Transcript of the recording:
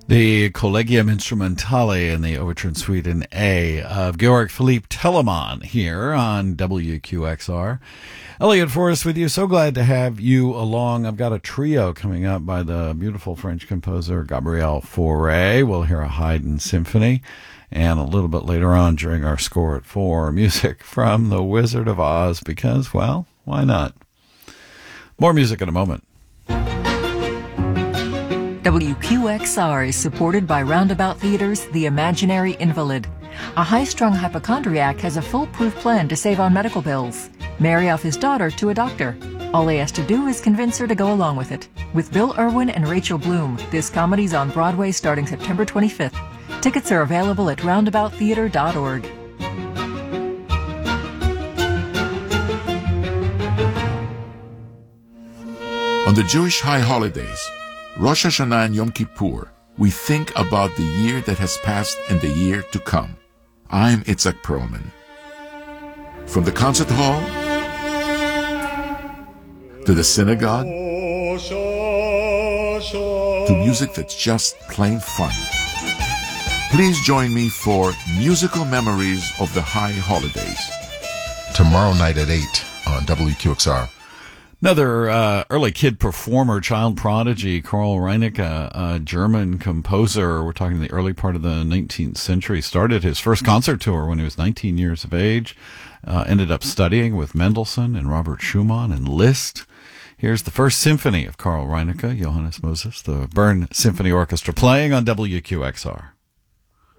The Collegium Instrumentale and the Overture Suite in A of Georg Philipp Telemann here on WQXR. Elliot Forrest with you. So glad to have you along. I've got a trio coming up by the beautiful French composer Gabriel Fauré. We'll hear a Haydn symphony. And a little bit later on during our Score at 4, music from The Wizard of Oz because, well, why not? More music in a moment. WQXR is supported by Roundabout Theater's The Imaginary Invalid. A high-strung hypochondriac has a foolproof plan to save on medical bills. Marry off his daughter to a doctor. All he has to do is convince her to go along with it. With Bill Irwin and Rachel Bloom, this comedy's on Broadway starting September 25th. Tickets are available at roundabouttheater.org. On the Jewish high holidays, Rosh Hashanah and Yom Kippur, we think about the year that has passed and the year to come. I'm Itzhak Perlman. From the concert hall to the synagogue to music that's just plain fun. Please join me for Musical Memories of the High Holidays. Tomorrow night at 8 on WQXR. Another early kid performer, child prodigy, Karl Reinecke, a German composer. We're talking the early part of the 19th century. Started his first concert tour when he was 19 years of age. Ended up studying with Mendelssohn and Robert Schumann and Liszt. Here's the first symphony of Karl Reinecke, Johannes Moses, the Bern Symphony Orchestra, playing on WQXR.